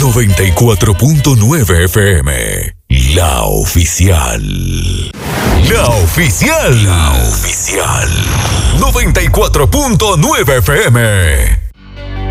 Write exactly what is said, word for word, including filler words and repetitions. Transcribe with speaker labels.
Speaker 1: noventa y cuatro punto nueve F M. La oficial. La oficial. La oficial. noventa y cuatro punto nueve F M.